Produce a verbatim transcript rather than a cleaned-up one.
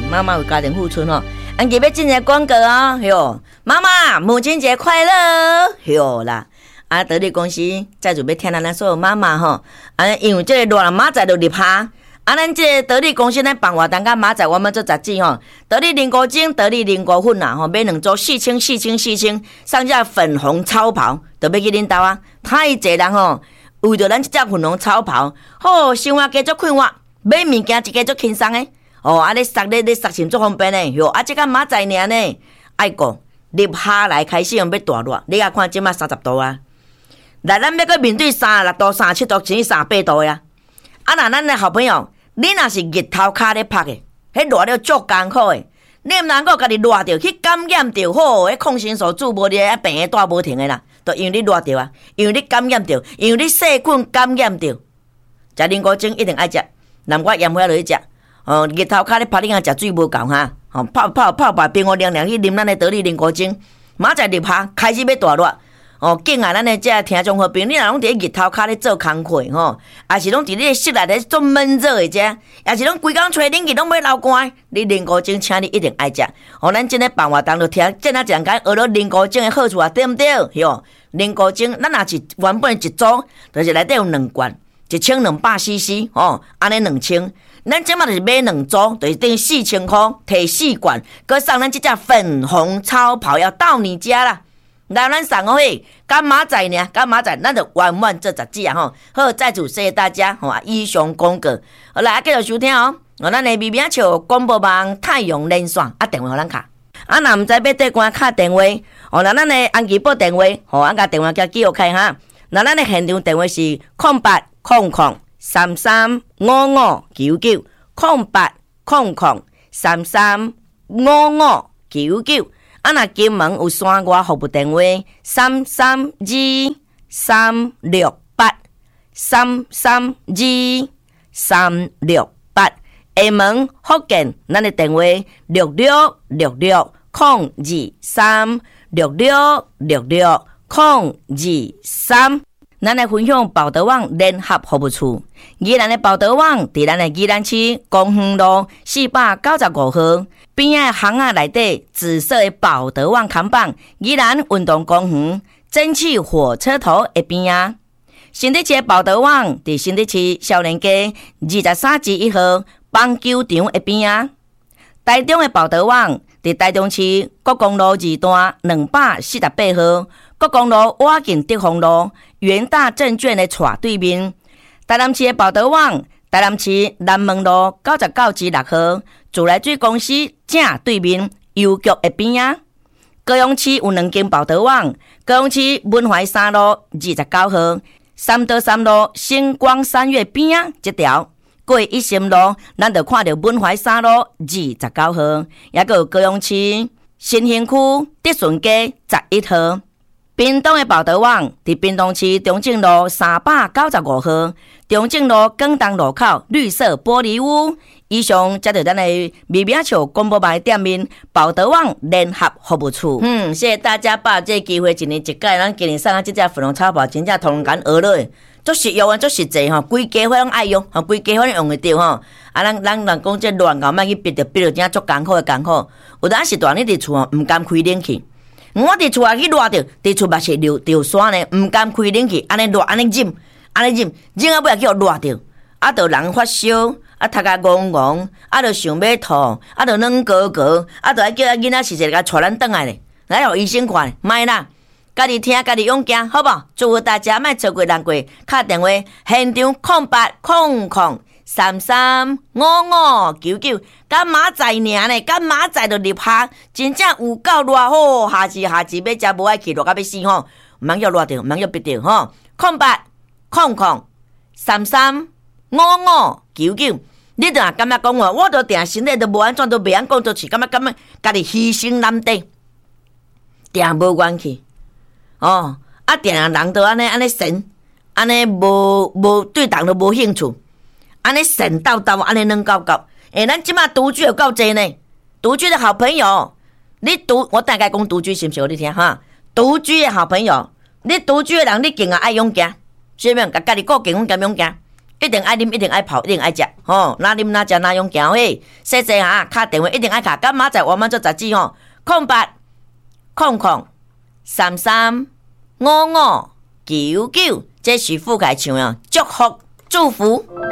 妈妈为家庭付出哦。俺今要进个广告哦，哟，妈妈母亲节快乐，哟啦。啊，得力公司在准备听咱所有妈妈吼，啊，因为这个热马仔就入下。啊，咱这得力公司咱办活动甲马仔，我们做杂志吼，得力灵果精、得力灵果粉啊，吼买两组四千、四千、四千，上架粉红超跑，就要去恁兜啊！太济人吼，为着咱这只粉红超跑，好生活加足快活，买物件一加足轻松诶。哦，啊，你塞咧咧塞钱足方便诶，哟！啊，这个马仔尔呢，爱讲入夏来开始用要大热，你啊看即马三十度啊，来咱要去面对三十六度、三十七度，甚至三十八度呀！啊，那咱的好朋友。你若是日头卡咧晒诶，迄热了足艰苦诶。你毋能够家己热着去感染着，好，迄抗生素注无咧，病诶带无停诶啦。都因为你热着啊，因为你感染着，因为你细菌感染着。食灵果精一定爱食，南瓜盐花落去食。哦，日头卡咧晒，你若食水无够哈，哦，泡泡泡把冰河凉凉去啉咱诶得力灵果精。马仔入夏开始要大热。哦，敬爱咱的这听众好朋友，你若拢伫日头骹咧做工课吼，也是拢伫你室内咧做闷热的遮，也是拢规工吹冷气拢要流汗，你灵果精，请你一定爱食。哦，咱今日办活动就听，这哪讲解学了灵果精的好处啊，对毋对？哟，灵果精，咱若是原本一组，就是内底有两罐，一千两百 C C， 哦，安尼两千。咱即马就是买两组，就是等于四千块，摕四罐，搁送咱这只粉红超跑要到你家啦。来，咱送哦嘿，干马仔呢？干马仔，咱就完完这杂志啊吼。好，再次谢谢大家吼，以上广告。好，来继续收听哦。哦，咱的微微笑广播网太阳连线啊，电话互咱卡。啊，若毋知要对关卡电话，哦，那咱的安吉报电话，吼，啊，甲电话叫记录开哈。那咱的现场电话是空八空空三三五五九九，空八空空三三五五九九。啊，若金门有山外服务电话三三二三六八三三二三六八，厦门福建咱的电话六六六六空二三六六六六空二三。咱来分享报德网联合服务处，宜兰的报德网伫咱的宜兰区公园路四百九十五号边仔巷仔内底紫色的报德网看板，宜兰运动公园蒸汽火车头的边仔。新竹市的报德网伫新竹市少年街二十三至一号棒球场的边仔。台中的报德网伫台中市国公路二段两百四十八号国公路瓦境德丰路元大证券的斜对面。台南市的报德网，台南市南门路九十九至六号自来水公司正对面邮局的边仔。高雄市有两间报德网，高雄市文怀三路二十九号三德三路星光三月边仔这条。过一心路，咱就看到文怀三路二十九号，也个有高雄市新兴区德顺街十一号。屏东的报德网伫屏东市中正路三百九十五号，中正路广东路口绿色玻璃屋。以上则是咱的微微笑广播网店面报德网联合服务处。嗯，谢谢大家把这个机会一年一届，咱今年送啊这只粉红超跑，真正通感学落，足实用啊，足实际吼，规家伙拢爱用，吼，规家伙拢用得着吼。啊，咱咱人讲这乱搞，莫去逼着逼着，真足艰苦的艰苦。有当时段你伫厝吼，唔敢开冷气。我伫厝内去热着，伫厝嘛是流流山呢，唔敢开冷气，安尼热，安尼忍，安尼忍，忍啊尾也叫热着，啊，着人发烧，啊，头壳戆戆，啊，着想要吐，啊，着软高高，啊，着爱叫囡仔是一个甲带咱转来咧，来互医生看，莫啦，家己听，家己勇敢，好不？祝福大家莫错过难过，打电话现场空八空空。三三五五九九，干马仔尔呢？干马仔就入夏，真正有够热吼！夏至夏至要食无爱去，热到要死吼！唔通叫热着，唔通叫逼着吼！空八空空三三五五九九，你著感觉讲话，我都定身体都无安怎，都袂晓讲，就是感觉感觉家己牺牲难得，定无元气哦！啊，定人都安尼安尼神，安尼无无对人都无兴趣。安尼神叨叨，安尼软搞搞，诶、欸，咱即马独居有够济呢。独居的好朋友，你独我大概讲独居是毋是？我你听哈，独居的好朋友，你独居的人，你更加爱勇敢，是毋是？甲家己顾健康兼勇敢， 一定爱啉，一定爱泡，一定爱食吼。哪啉哪食哪用行嘿。细细哈，敲电话一定爱敲。干嘛在我们做杂志吼？空八空空三三五五九九，这徐富凯唱啊，祝福祝福。